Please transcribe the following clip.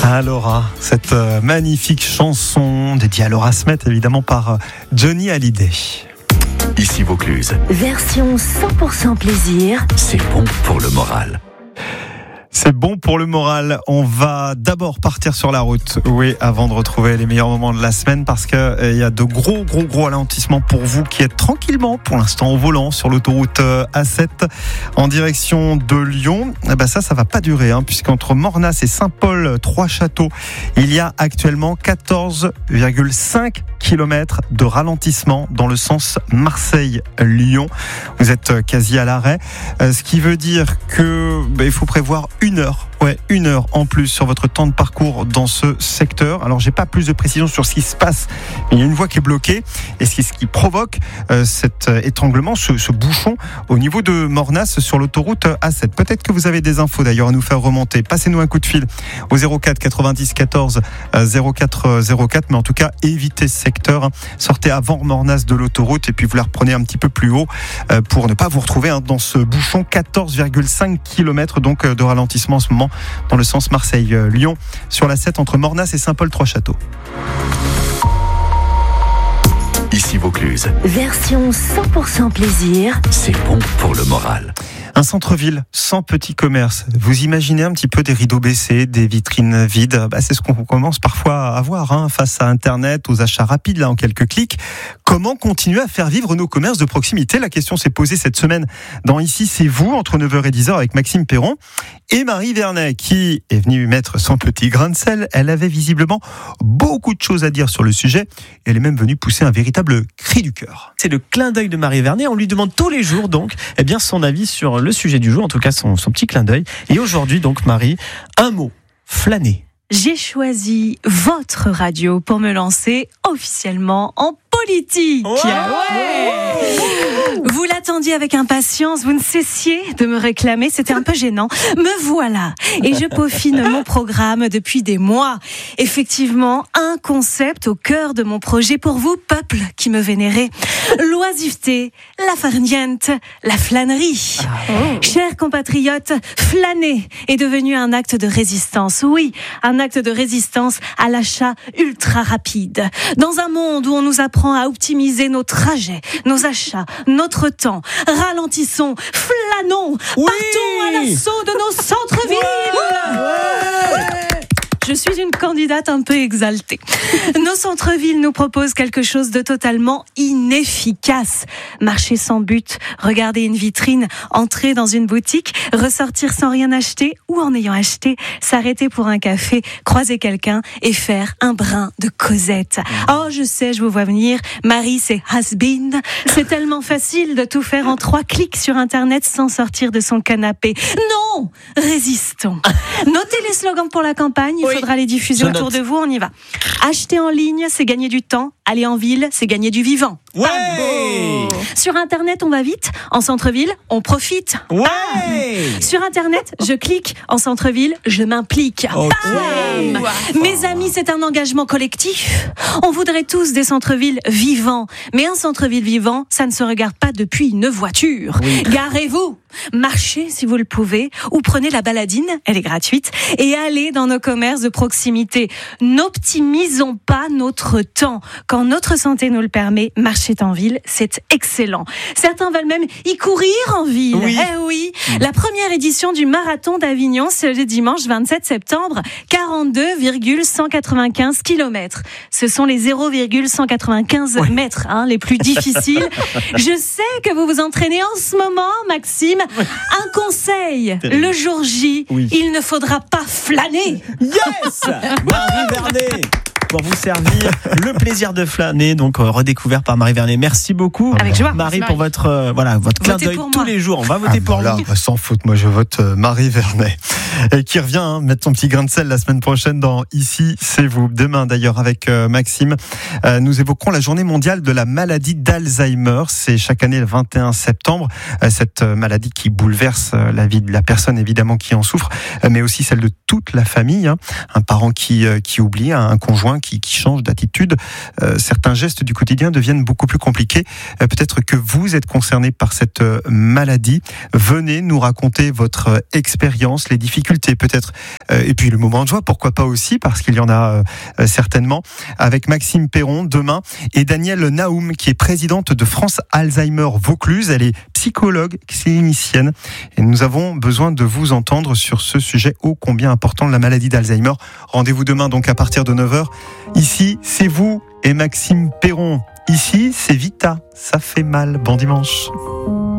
Laura, cette magnifique chanson dédiée à Laura Smet, évidemment par Johnny Hallyday. Ici Vaucluse. Version 100% plaisir. C'est bon pour le moral. C'est bon pour le moral. On va d'abord partir sur la route, oui, avant de retrouver les meilleurs moments de la semaine, parce que il y a de gros ralentissements pour vous qui êtes tranquillement, pour l'instant, au volant sur l'autoroute A7 en direction de Lyon. Ça va pas durer, puisqu'entre Mornas et Saint-Paul-Trois-Châteaux, il y a actuellement 14,5 km de ralentissement dans le sens Marseille-Lyon. Vous êtes quasi à l'arrêt, ce qui veut dire que il faut prévoir une heure en plus sur votre temps de parcours dans ce secteur. Alors j'ai pas plus de précision sur ce qui se passe, mais il y a une voie qui est bloquée et c'est ce qui provoque cet étranglement, ce bouchon au niveau de Mornas sur l'autoroute A7. Peut-être que vous avez des infos d'ailleurs à nous faire remonter. Passez-nous un coup de fil au 04 90 14 04 04, mais en tout cas évitez ce secteur, sortez avant Mornas de l'autoroute et puis vous la reprenez un petit peu plus haut pour ne pas vous retrouver dans ce bouchon. 14,5 km donc de ralentissement en ce moment dans le sens Marseille-Lyon sur la 7 entre Mornas et Saint-Paul-Trois-Châteaux. Ici Vaucluse. Version 100% plaisir. C'est bon pour le moral. Un centre-ville sans petits commerces. Vous imaginez un petit peu des rideaux baissés, des vitrines vides. C'est ce qu'on commence parfois à voir face à Internet, aux achats rapides là en quelques clics. Comment continuer à faire vivre nos commerces de proximité ? La question s'est posée cette semaine dans Ici c'est vous, entre 9h et 10h avec Maxime Perron et Marie Vernet qui est venue mettre son petit grain de sel. Elle avait visiblement beaucoup de choses à dire sur le sujet et elle est même venue pousser un véritable cri du cœur. C'est le clin d'œil de Marie Vernet. On lui demande tous les jours donc son avis sur le sujet du jour, en tout cas son petit clin d'œil. Et aujourd'hui donc Marie, un mot, flâner. J'ai choisi votre radio pour me lancer officiellement en politique. Vous l'attendiez avec impatience, vous ne cessiez de me réclamer, c'était un peu gênant. Me voilà, et je peaufine mon programme depuis des mois. Effectivement, un concept au cœur de mon projet pour vous, peuple qui me vénérez. L'oisiveté, la farniente, la flânerie. Chers compatriotes, flâner est devenu un acte de résistance. Oui, un acte de résistance à l'achat ultra rapide. Dans un monde où on nous apprend à optimiser nos trajets, nos achats, notre temps, ralentissons, flânons, partons à l'assaut de nos centres-villes. Je suis une candidate un peu exaltée. Nos centres-villes nous proposent quelque chose de totalement inefficace. Marcher sans but, regarder une vitrine, entrer dans une boutique, ressortir sans rien acheter ou en ayant acheté, s'arrêter pour un café, croiser quelqu'un et faire un brin de causette. Oh, je sais, je vous vois venir. Marie, c'est has-been. C'est tellement facile de tout faire en 3 clics sur Internet sans sortir de son canapé. Non, résistons. Notez les slogans pour la campagne. Il faudra les diffuser autour de vous, on y va. Acheter en ligne, c'est gagner du temps. Aller en ville, c'est gagner du vivant. Sur Internet, on va vite. En centre-ville, on profite. Sur Internet, je clique. En centre-ville, je m'implique. Mes amis, c'est un engagement collectif. On voudrait tous des centres-villes vivants. Mais un centre-ville vivant, ça ne se regarde pas depuis une voiture. Garez-vous, marchez si vous le pouvez, ou prenez la baladine, elle est gratuite, et allez dans nos commerces de proximité. N'optimisons pas notre temps. Quand notre santé nous le permet, marcher en ville, c'est excellent. Certains veulent même y courir en ville. La première édition du marathon d'Avignon, c'est le dimanche 27 septembre, 42,195 km. Ce sont les 0,195 mètres les plus difficiles. Je sais que vous vous entraînez en ce moment, Maxime. Un conseil, le jour J, il ne faudra pas flâner. Yes, Marie Vernet pour vous servir le plaisir de flâner, donc redécouvert par Marie Vernet. Merci beaucoup, avec joie, Marie, pour votre clin d'œil tous les jours. On va voter pour vous. Sans faute, moi je vote Marie Vernet, et qui revient mettre son petit grain de sel la semaine prochaine dans Ici c'est vous. Demain d'ailleurs avec Maxime, nous évoquerons la journée mondiale de la maladie d'Alzheimer. C'est chaque année le 21 septembre. Cette maladie qui bouleverse la vie de la personne évidemment qui en souffre, mais aussi celle de toute la famille. Un parent qui oublie, un conjoint qui changent d'attitude. Certains gestes du quotidien deviennent beaucoup plus compliqués. Peut-être que vous êtes concerné par cette maladie. Venez nous raconter votre expérience, les difficultés peut-être, et puis le moment de joie, pourquoi pas aussi, parce qu'il y en a certainement, avec Maxime Perron demain et Danielle Naoum, qui est présidente de France Alzheimer Vaucluse. Elle est psychologue, clinicienne, et nous avons besoin de vous entendre sur ce sujet ô combien important de la maladie d'Alzheimer. Rendez-vous demain donc à partir de 9h. Ici, c'est vous et Maxime Perron. Ici, c'est Vita. Ça fait mal. Bon dimanche.